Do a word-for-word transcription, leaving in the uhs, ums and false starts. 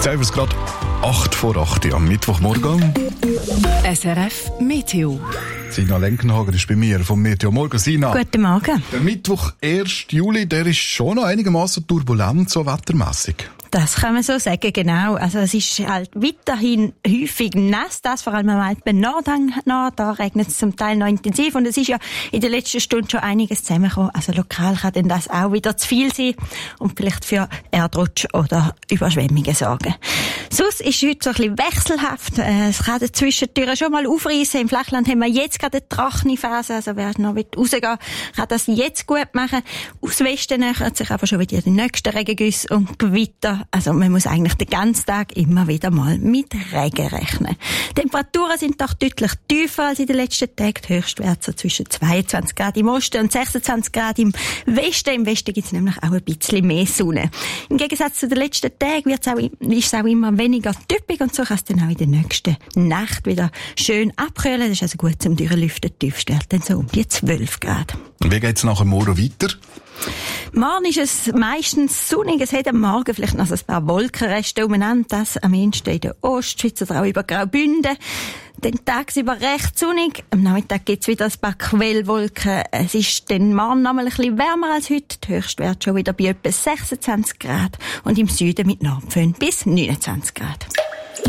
Jetzt ist gerade acht vor acht am Mittwochmorgen. S R F Meteo. Sina Lenkenhager ist bei mir vom Meteo. Morgen, Sina. Guten Morgen. Der Mittwoch, ersten Juli, der ist schon noch einigermaßen turbulent, so wettermässig. Das kann man so sagen, genau. Also es ist halt weiterhin häufig nass, das vor allem am Alpen Nordhang nach. Da regnet es zum Teil noch intensiv und es ist ja in den letzten Stunden schon einiges zusammengekommen. Also lokal kann denn das auch wieder zu viel sein und vielleicht für Erdrutsch oder Überschwemmungen sorgen. Sonst ist heute so ein bisschen wechselhaft. Es kann dazwischen schon mal aufreißen. Im Flachland haben wir jetzt gerade eine trockene Phase. Also wer noch rausgehen will, kann das jetzt gut machen. Aus Westen nähert sich aber schon wieder die nächsten Regengüsse und Gewitter. Also man muss eigentlich den ganzen Tag immer wieder mal mit Regen rechnen. Die Temperaturen sind doch deutlich tiefer als in den letzten Tagen. Die Höchstwerte so zwischen zweiundzwanzig Grad im Osten und sechsundzwanzig Grad im Westen. Im Westen gibt es nämlich auch ein bisschen mehr Sonne. Im Gegensatz zu den letzten Tagen wird's auch, ist es auch immer weniger typisch und so kann es dann auch in der nächsten Nacht wieder schön abkühlen. Das ist also gut zum Durchlüften. Tiefstwert dann so um die zwölf Grad. Und wie geht's nachher morgen weiter? Morgen ist es meistens sonnig. Es hat am Morgen vielleicht noch ein paar Wolkenreste umeinander. Das am ehesten in der Ostschweiz oder auch über Graubünden. Den tagsüber recht sonnig. Am Nachmittag gibt es wieder ein paar Quellwolken. Es ist dann morgen noch mal ein bisschen wärmer als heute. Die Höchstwerte schon wieder bei etwa sechsundzwanzig Grad. Und im Süden mit Nordföhn bis neunundzwanzig Grad.